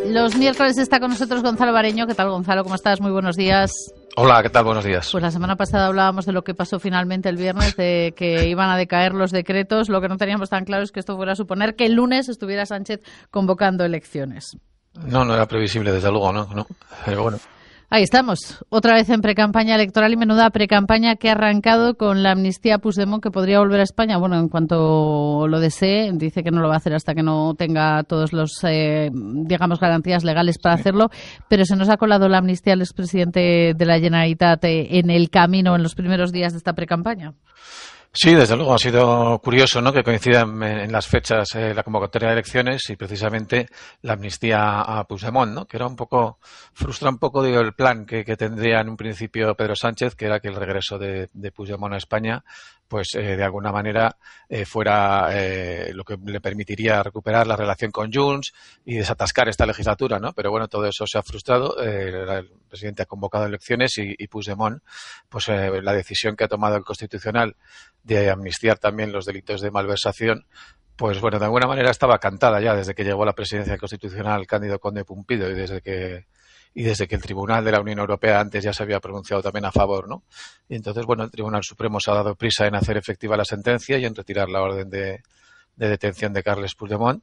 Los miércoles está con nosotros Gonzalo Bareño. ¿Qué tal, Gonzalo? ¿Cómo estás? Muy buenos días. Hola, ¿qué tal? Buenos días. Pues la semana pasada hablábamos de lo que pasó finalmente el viernes, de que iban a decaer los decretos. Lo que no teníamos tan claro es que esto fuera a suponer que el lunes estuviera Sánchez convocando elecciones. No era previsible, desde luego, no. Pero bueno. Ahí estamos, otra vez en precampaña electoral y menuda precampaña que ha arrancado con la amnistía a Puigdemont, que podría volver a España. Bueno, en cuanto lo desee, dice que no lo va a hacer hasta que no tenga todos los, garantías legales para hacerlo, pero se nos ha colado la amnistía al expresidente de la Generalitat en el camino en los primeros días de esta precampaña. Sí, desde luego, ha sido curioso, ¿no?, que coincidan en las fechas la convocatoria de elecciones y precisamente la amnistía a Puigdemont, ¿no?, que era frustra un poco, el plan que tendría en un principio Pedro Sánchez, que era que el regreso de Puigdemont a España, pues de alguna manera fuera lo que le permitiría recuperar la relación con Junts y desatascar esta legislatura, ¿no? Pero bueno, todo eso se ha frustrado. El presidente ha convocado elecciones y Puigdemont, pues la decisión que ha tomado el Constitucional de amnistiar también los delitos de malversación, pues bueno, de alguna manera estaba cantada ya desde que llegó a la presidencia constitucional Cándido Conde Pumpido y desde que el Tribunal de la Unión Europea antes ya se había pronunciado también a favor, ¿no? Y entonces, bueno, el Tribunal Supremo se ha dado prisa en hacer efectiva la sentencia y en retirar la orden de detención de Carles Puigdemont.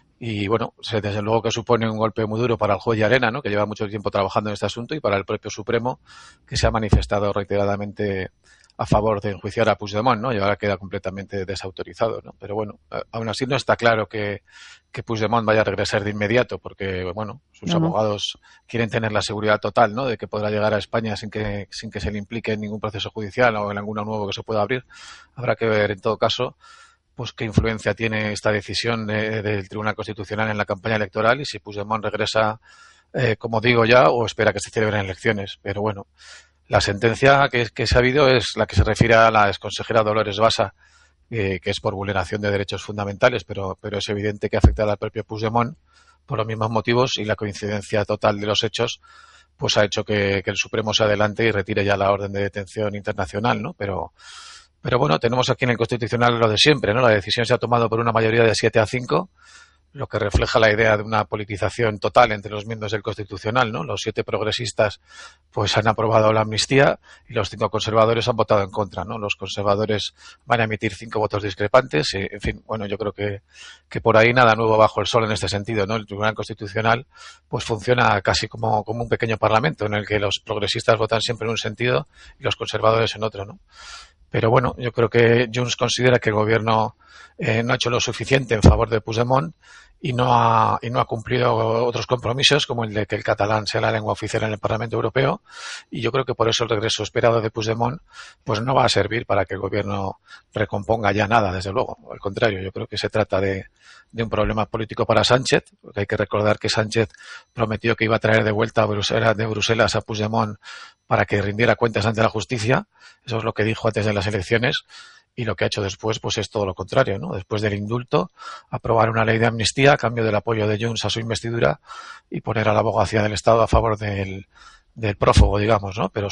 Y bueno, desde luego que supone un golpe muy duro para el juez Llarena, ¿no?, que lleva mucho tiempo trabajando en este asunto, y para el propio Supremo, que se ha manifestado reiteradamente a favor de enjuiciar a Puigdemont, ¿no? Y ahora queda completamente desautorizado, ¿no? Pero bueno, aún así no está claro que Puigdemont vaya a regresar de inmediato, porque bueno, sus abogados quieren tener la seguridad total, ¿no?, de que podrá llegar a España sin que se le implique en ningún proceso judicial o en alguno nuevo que se pueda abrir. Habrá que ver en todo caso pues qué influencia tiene esta decisión del Tribunal Constitucional en la campaña electoral y si Puigdemont regresa, como digo ya, o espera que se celebren elecciones. Pero bueno, la sentencia que se ha habido es la que se refiere a la exconsejera Dolores Bassa, que es por vulneración de derechos fundamentales, pero es evidente que afecta al propio Puigdemont por los mismos motivos, y la coincidencia total de los hechos pues ha hecho que el Supremo se adelante y retire ya la orden de detención internacional, ¿no? Pero bueno, tenemos aquí en el Constitucional lo de siempre, ¿no? La decisión se ha tomado por una mayoría de 7-5, lo que refleja la idea de una politización total entre los miembros del Constitucional, ¿no? Los 7 progresistas pues han aprobado la amnistía y los 5 conservadores han votado en contra, ¿no? Los conservadores van a emitir 5 votos discrepantes y, en fin, bueno, yo creo que por ahí nada nuevo bajo el sol en este sentido, ¿no? El Tribunal Constitucional pues funciona casi como un pequeño parlamento en el que los progresistas votan siempre en un sentido y los conservadores en otro, ¿no? Pero bueno, yo creo que Junts considera que el gobierno no ha hecho lo suficiente en favor de Puigdemont y no ha cumplido otros compromisos, como el de que el catalán sea la lengua oficial en el Parlamento Europeo, y yo creo que por eso el regreso esperado de Puigdemont pues no va a servir para que el gobierno recomponga ya nada, desde luego. Al contrario, yo creo que se trata de un problema político para Sánchez, porque hay que recordar que Sánchez prometió que iba a traer de vuelta de Bruselas a Puigdemont para que rindiera cuentas ante la justicia. Eso es lo que dijo antes de las elecciones. Y lo que ha hecho después pues es todo lo contrario, ¿no? Después del indulto, aprobar una ley de amnistía a cambio del apoyo de Junts a su investidura y poner a la abogacía del Estado a favor del prófugo, digamos, ¿no? Pero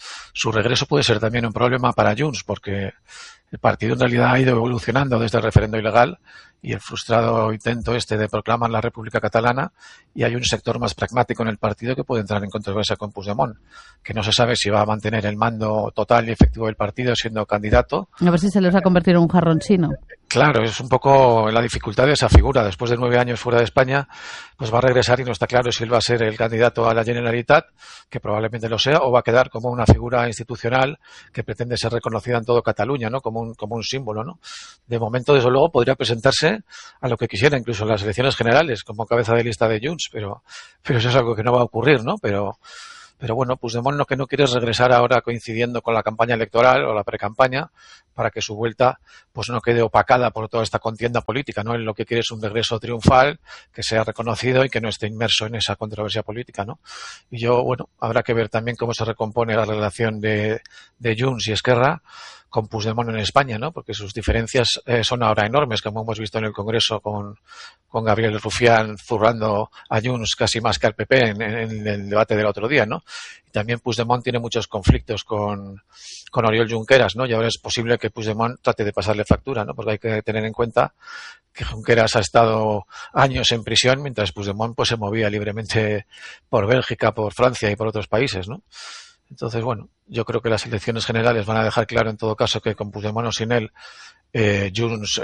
su regreso puede ser también un problema para Junts, porque el partido en realidad ha ido evolucionando desde el referendo ilegal y el frustrado intento de proclamar la República Catalana, y hay un sector más pragmático en el partido que puede entrar en controversia con Puigdemont, que no se sabe si va a mantener el mando total y efectivo del partido siendo candidato. A ver si se les ha convertido en un jarrón chino. Claro, es un poco la dificultad de esa figura. Después de 9 años fuera de España, pues va a regresar y no está claro si él va a ser el candidato a la Generalitat, que probablemente lo sea, o va a quedar como una figura institucional que pretende ser reconocida en todo Cataluña, ¿no? Como un símbolo, ¿no? De momento, desde luego, podría presentarse a lo que quisiera, incluso en las elecciones generales, como cabeza de lista de Junts, pero eso es algo que no va a ocurrir, ¿no? Pero bueno, Puigdemont lo que no quiere es regresar ahora coincidiendo con la campaña electoral o la precampaña, para que su vuelta pues no quede opacada por toda esta contienda política, ¿no? Él lo que quiere es un regreso triunfal, que sea reconocido y que no esté inmerso en esa controversia política, ¿no? Y bueno, habrá que ver también cómo se recompone la relación de Junts y Esquerra Puigdemont en España, ¿no? Porque sus diferencias son ahora enormes, como hemos visto en el Congreso con Gabriel Rufián zurrando a Junts casi más que al PP en el debate del otro día, ¿no? Y también Puigdemont tiene muchos conflictos con Oriol Junqueras, ¿no? Y ahora es posible que Puigdemont trate de pasarle factura, ¿no? Porque hay que tener en cuenta que Junqueras ha estado años en prisión, mientras Puigdemont pues se movía libremente por Bélgica, por Francia y por otros países, ¿no? Entonces, bueno, yo creo que las elecciones generales van a dejar claro en todo caso que con Puigdemont o sin él, Junts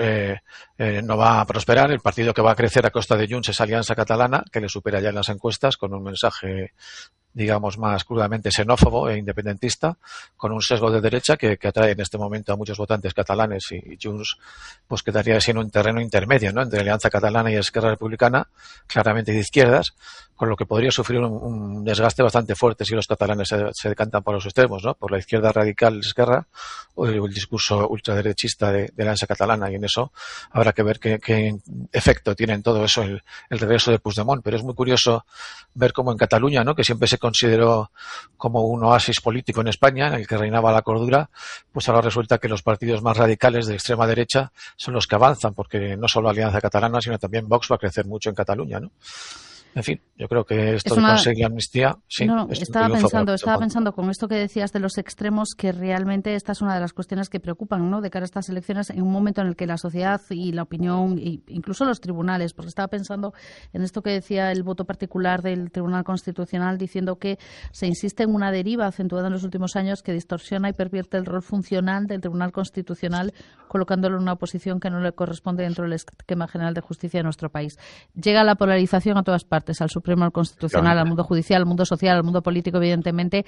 no va a prosperar. El partido que va a crecer a costa de Junts es Alianza Catalana, que le supera ya en las encuestas con un mensaje, digamos, más crudamente xenófobo e independentista, con un sesgo de derecha que atrae en este momento a muchos votantes catalanes, y Junts pues quedaría así en un terreno intermedio, ¿no? Entre Alianza Catalana y Esquerra Republicana, claramente de izquierdas, con lo que podría sufrir un desgaste bastante fuerte si los catalanes se decantan por los extremos, ¿no? Por la izquierda radical Esquerra o el discurso ultraderechista de Alianza Catalana, y en eso habrá que ver qué efecto tiene en todo eso el regreso de Puigdemont. Pero es muy curioso ver cómo en Cataluña, ¿no? Que siempre se consideró como un oasis político en España, en el que reinaba la cordura, pues ahora resulta que los partidos más radicales de extrema derecha son los que avanzan, porque no solo Alianza Catalana, sino también Vox va a crecer mucho en Cataluña, ¿no? En fin, yo creo que esto de conseguir amnistía, sí. No, estaba pensando con esto que decías de los extremos, que realmente esta es una de las cuestiones que preocupan, ¿no? De cara a estas elecciones, en un momento en el que la sociedad y la opinión, e incluso los tribunales, porque estaba pensando en esto que decía el voto particular del Tribunal Constitucional, diciendo que se insiste en una deriva acentuada en los últimos años que distorsiona y pervierte el rol funcional del Tribunal Constitucional, colocándolo en una posición que no le corresponde dentro del esquema general de justicia de nuestro país. Llega la polarización a todas partes, al Supremo, al Constitucional, claro, al mundo judicial, al mundo social, al mundo político, evidentemente.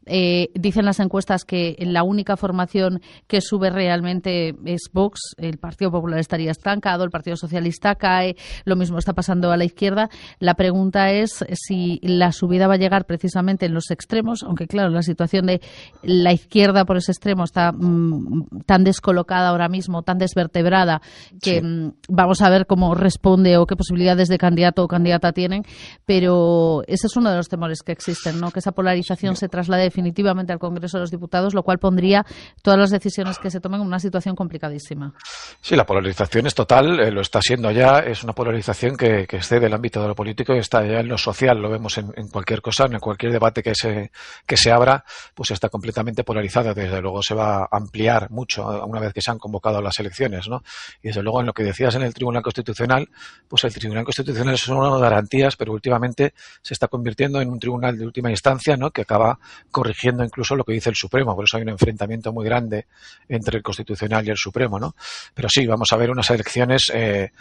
Dicen las encuestas que la única formación que sube realmente es Vox. El Partido Popular estaría estancado, el Partido Socialista cae, lo mismo está pasando a la izquierda. La pregunta es si la subida va a llegar precisamente en los extremos, aunque claro, la situación de la izquierda por ese extremo está tan descolocada ahora mismo, tan desvertebrada, que vamos a ver cómo responde o qué posibilidades de candidato o candidata tienen. Pero ese es uno de los temores que existen, ¿no? Que esa polarización se traslade definitivamente al Congreso de los Diputados, lo cual pondría todas las decisiones que se tomen en una situación complicadísima. Sí, la polarización es total, lo está siendo ya, es una polarización que excede el ámbito de lo político y está ya en lo social, lo vemos en cualquier cosa, en cualquier debate que se abra, pues está completamente polarizada. Desde luego se va a ampliar mucho una vez que se han convocado las elecciones, ¿no? Y desde luego en lo que decías en el Tribunal Constitucional, pues el Tribunal Constitucional es una garantía, pero últimamente se está convirtiendo en un tribunal de última instancia, ¿no? Que acaba corrigiendo incluso lo que dice el Supremo. Por eso hay un enfrentamiento muy grande entre el Constitucional y el Supremo, ¿no? Pero sí, vamos a ver unas elecciones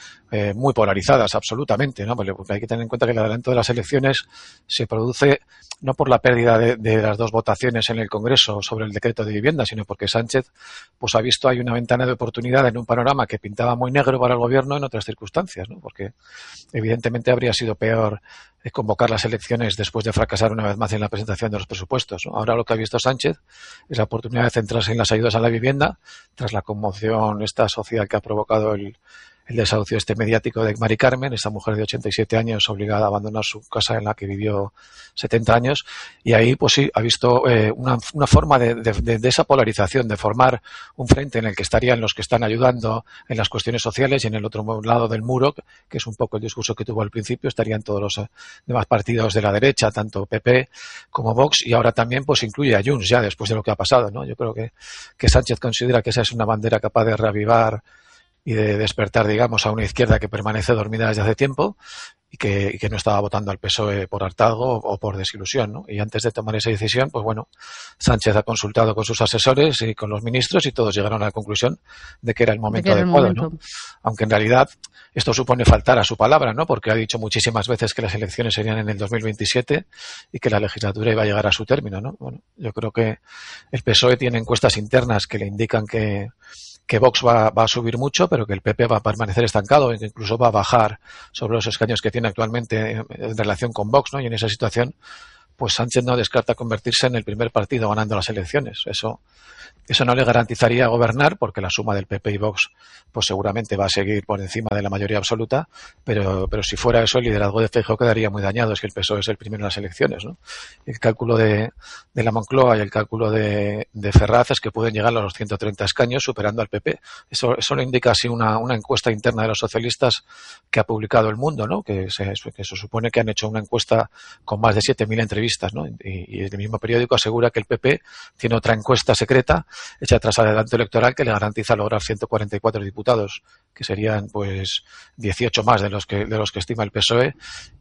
muy polarizadas, absolutamente, ¿no? Porque hay que tener en cuenta que el adelanto de las elecciones se produce no por la pérdida de las dos votaciones en el Congreso sobre el decreto de vivienda, sino porque Sánchez pues ha visto hay una ventana de oportunidad en un panorama que pintaba muy negro para el Gobierno en otras circunstancias, ¿no? Porque evidentemente habría sido peor convocar las elecciones después de fracasar una vez más en la presentación de los presupuestos, ¿no? Ahora lo que ha visto Sánchez es la oportunidad de centrarse en las ayudas a la vivienda tras la conmoción esta social que ha provocado el desahucio mediático de Mari Carmen, esta mujer de 87 años obligada a abandonar su casa en la que vivió 70 años, y ahí pues sí ha visto una forma de esa polarización, de formar un frente en el que estarían los que están ayudando en las cuestiones sociales y en el otro lado del muro, que es un poco el discurso que tuvo al principio, estarían todos los demás partidos de la derecha, tanto PP como Vox, y ahora también pues incluye a Junts ya después de lo que ha pasado, ¿no? Yo creo que Sánchez considera que esa es una bandera capaz de reavivar y de despertar, digamos, a una izquierda que permanece dormida desde hace tiempo y que no estaba votando al PSOE por hartazgo o por desilusión, ¿no? Y antes de tomar esa decisión, pues bueno, Sánchez ha consultado con sus asesores y con los ministros y todos llegaron a la conclusión de que era el momento adecuado, ¿no? Aunque en realidad esto supone faltar a su palabra, ¿no? Porque ha dicho muchísimas veces que las elecciones serían en el 2027 y que la legislatura iba a llegar a su término, ¿no? Bueno, yo creo que el PSOE tiene encuestas internas que le indican que Vox va a subir mucho, pero que el PP va a permanecer estancado e que incluso va a bajar sobre los escaños que tiene actualmente en relación con Vox, ¿no? Y en esa situación, pues Sánchez no descarta convertirse en el primer partido ganando las elecciones. Eso no le garantizaría gobernar, porque la suma del PP y Vox pues seguramente va a seguir por encima de la mayoría absoluta, pero si fuera eso, el liderazgo de Feijóo quedaría muy dañado, si el PSOE es el primero en las elecciones, ¿no? El cálculo de la Moncloa y el cálculo de Ferraz es que pueden llegar a los 130 escaños superando al PP. Eso lo indica así una encuesta interna de los socialistas que ha publicado El Mundo, ¿no? Que se supone que han hecho una encuesta con más de 7.000 entrevistas, ¿no? Y el mismo periódico asegura que el PP tiene otra encuesta secreta hecha tras adelanto electoral que le garantiza lograr 144 diputados, que serían pues 18 más de los que estima el PSOE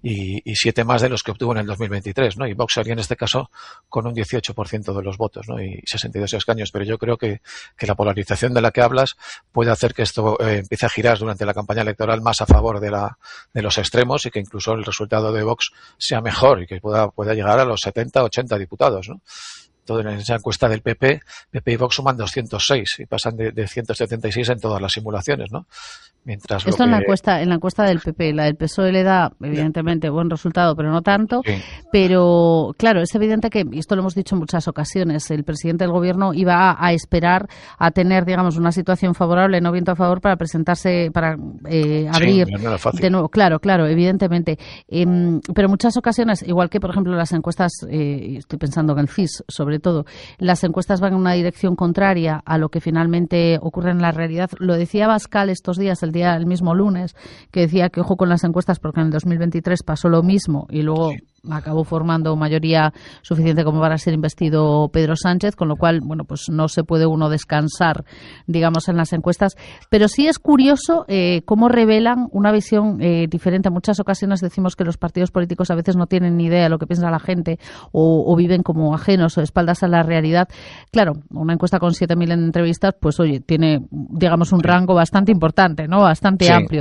y 7 más de los que obtuvo en el 2023, ¿no? Y Vox sería en este caso con un 18% de los votos, ¿no? Y 62 escaños, pero yo creo que la polarización de la que hablas puede hacer que esto empiece a girar durante la campaña electoral más a favor de los extremos, y que incluso el resultado de Vox sea mejor y que pueda llegar a los 70, 80 diputados, ¿no? En esa encuesta del PP y Vox suman 206 y pasan de 176 en todas las simulaciones, ¿no? Mientras esto en la encuesta del PP, la del PSOE le da evidentemente buen resultado, pero no tanto. Sí. Pero claro, es evidente que, y esto lo hemos dicho en muchas ocasiones, el presidente del gobierno iba a esperar a tener, digamos, una situación favorable, no viento a favor, para presentarse, para abrir de nuevo. Claro, evidentemente. Pero en muchas ocasiones, igual que por ejemplo las encuestas, estoy pensando en el CIS sobre todo, las encuestas van en una dirección contraria a lo que finalmente ocurre en la realidad. Lo decía Abascal estos días, el mismo lunes, que decía que ojo con las encuestas porque en el 2023 pasó lo mismo y luego acabó formando mayoría suficiente como para ser investido Pedro Sánchez, con lo cual, bueno, pues no se puede uno descansar, digamos, en las encuestas. Pero sí es curioso cómo revelan una visión diferente. En muchas ocasiones decimos que los partidos políticos a veces no tienen ni idea de lo que piensa la gente o viven como ajenos o espaldas a la realidad. Claro, una encuesta con 7.000 entrevistas, pues oye, tiene, digamos, un rango bastante importante, ¿no? Bastante amplio.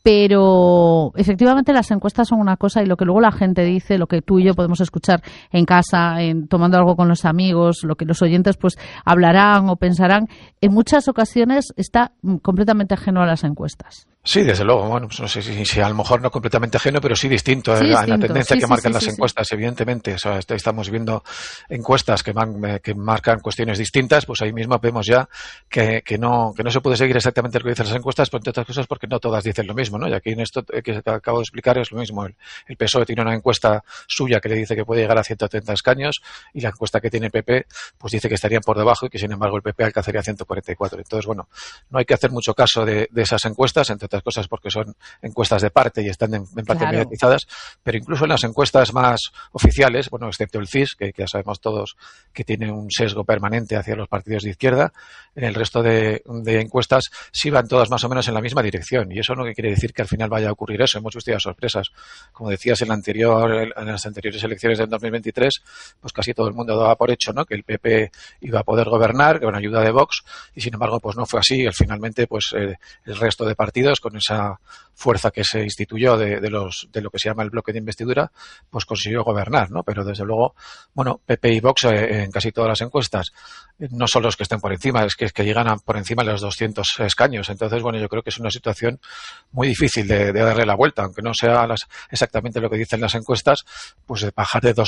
Pero efectivamente las encuestas son una cosa y lo que luego la gente dice, lo que tú y yo podemos escuchar en casa, tomando algo con los amigos, lo que los oyentes pues hablarán o pensarán, en muchas ocasiones está completamente ajeno a las encuestas. Sí, desde luego. Bueno, pues no sé si a lo mejor no completamente ajeno, pero sí distinto en la tendencia que marcan las encuestas, evidentemente. O sea, estamos viendo encuestas que marcan cuestiones distintas, pues ahí mismo vemos ya que no se puede seguir exactamente lo que dicen las encuestas, pero entre otras cosas porque no todas dicen lo mismo, ¿no? Y aquí en esto que acabo de explicar es lo mismo. El PSOE tiene una encuesta suya que le dice que puede llegar a 130 escaños y la encuesta que tiene el PP pues dice que estarían por debajo y que sin embargo el PP alcanzaría 144. Entonces, bueno, no hay que hacer mucho caso de esas encuestas, entre otras cosas porque son encuestas de parte y están en parte mediatizadas, pero incluso en las encuestas más oficiales, bueno, excepto el CIS, que ya sabemos todos que tiene un sesgo permanente hacia los partidos de izquierda, en el resto de encuestas sí van todas más o menos en la misma dirección, y eso no quiere decir que al final vaya a ocurrir eso. Hemos visto ya sorpresas. Como decías, en las anteriores elecciones del 2023, pues casi todo el mundo daba por hecho, ¿no?, que el PP iba a poder gobernar con ayuda de Vox, y sin embargo pues no fue así. Finalmente pues el resto de partidos, con esa fuerza que se instituyó de lo que se llama el bloque de investidura, pues consiguió gobernar, ¿no? Pero desde luego, bueno, PP y Vox en casi todas las encuestas no son los que estén por encima, es que llegan por encima de los 200 escaños. Entonces, bueno, yo creo que es una situación muy difícil de darle la vuelta, aunque no sea exactamente lo que dicen las encuestas, pues de bajar de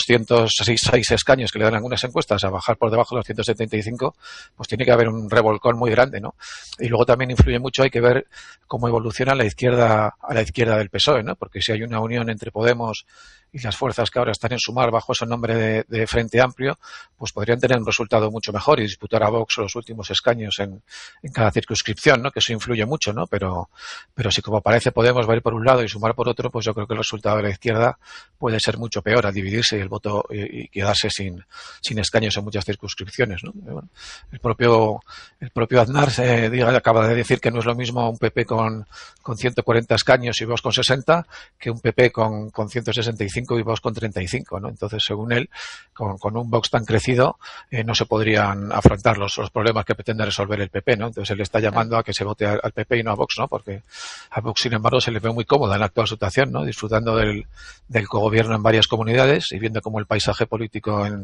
206 escaños que le dan algunas encuestas a bajar por debajo de los 175, pues tiene que haber un revolcón muy grande, ¿no? Y luego también influye mucho, hay que ver cómo evoluciona a la izquierda del PSOE, ¿no? Porque si hay una unión entre Podemos y las fuerzas que ahora están en Sumar bajo ese nombre de Frente Amplio, pues podrían tener un resultado mucho mejor y disputar a Vox los últimos escaños en cada circunscripción, ¿no? Que eso influye mucho, ¿no? Pero si, como parece, Podemos va a ir por un lado y Sumar por otro, pues yo creo que el resultado de la izquierda puede ser mucho peor al dividirse y el voto y quedarse sin escaños en muchas circunscripciones, ¿no? Bueno, el propio Aznar acaba de decir que no es lo mismo un PP con 140 escaños y Vox con 60 que un PP con 165 y Vox con 35, ¿no? Entonces, según él, con un Vox tan crecido no se podrían afrontar los problemas que pretende resolver el PP, ¿no? Entonces él está llamando a que se vote al PP y no a Vox, ¿no? Porque a Vox, sin embargo, se le ve muy cómoda en la actual situación, ¿no? Disfrutando del cogobierno en varias comunidades y viendo cómo el paisaje político en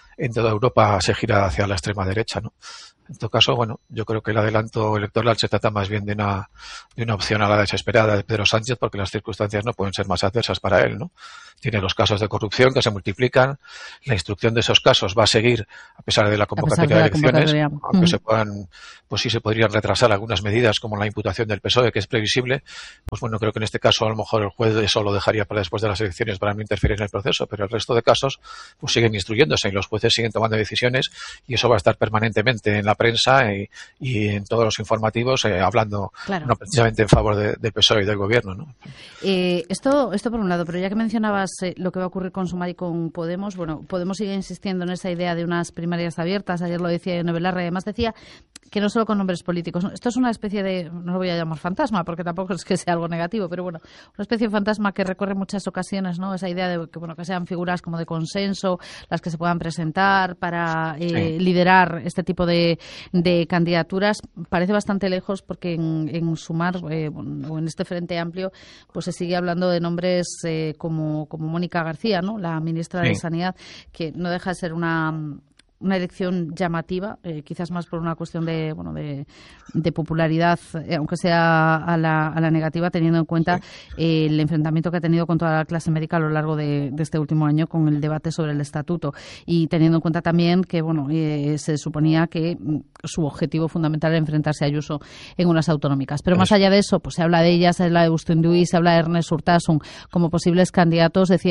en toda Europa se gira hacia la extrema derecha, ¿no? En todo caso, bueno, yo creo que el adelanto electoral se trata más bien de una opción a la desesperada de Pedro Sánchez, porque las circunstancias no pueden ser más adversas para él, ¿no? Tiene los casos de corrupción que se multiplican, la instrucción de esos casos va a seguir a pesar de la convocatoria de elecciones, aunque se puedan, pues sí se podrían retrasar algunas medidas como la imputación del PSOE, que es previsible. Pues bueno, creo que en este caso a lo mejor el juez eso lo dejaría para después de las elecciones para no interferir en el proceso, pero el resto de casos pues siguen instruyéndose y los jueces siguen tomando decisiones, y eso va a estar permanentemente en la prensa y en todos los informativos hablando, claro, no precisamente en favor del PSOE y del gobierno, ¿no? Esto por un lado, pero ya que mencionabas lo que va a ocurrir con Sumar y con Podemos, bueno, Podemos sigue insistiendo en esa idea de unas primarias abiertas. Ayer lo decía Ione Belarra, y además decía que no solo con nombres políticos. Esto es una especie de, no lo voy a llamar fantasma, porque tampoco es que sea algo negativo, pero bueno, una especie de fantasma que recorre muchas ocasiones, ¿no? Esa idea de que, bueno, que sean figuras como de consenso, las que se puedan presentar para liderar este tipo de candidaturas. Parece bastante lejos, porque en Sumar, o en este Frente Amplio, pues se sigue hablando de nombres como Mónica García, ¿no? La ministra de Sanidad, que no deja de ser una elección llamativa, quizás más por una cuestión de popularidad, aunque sea a la negativa, teniendo en cuenta el enfrentamiento que ha tenido con toda la clase médica a lo largo de este último año con el debate sobre el estatuto, y teniendo en cuenta también que se suponía que su objetivo fundamental era enfrentarse a Ayuso en unas autonómicas. Pero más allá de eso, pues se habla de ellas, se habla de Agustín Duy, se habla de Ernest Urtasun como posibles candidatos. Decía